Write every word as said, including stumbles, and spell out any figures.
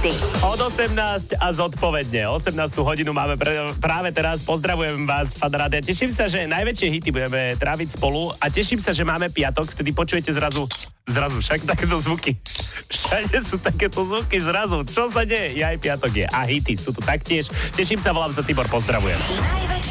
hity. Od osemnásť a zodpovedne. osemnástu hodinu máme pre, práve teraz. Pozdravujem vás, fan rádia. Teším sa, že najväčšie hity budeme tráviť spolu a teším sa, že máme piatok, vtedy počujete zrazu, zrazu však takéto zvuky. Všade sú takéto zvuky zrazu. Čo sa deje? Ja aj piatok je. A hity sú tu taktiež. Teším sa, volám sa Tibor, pozdravujem.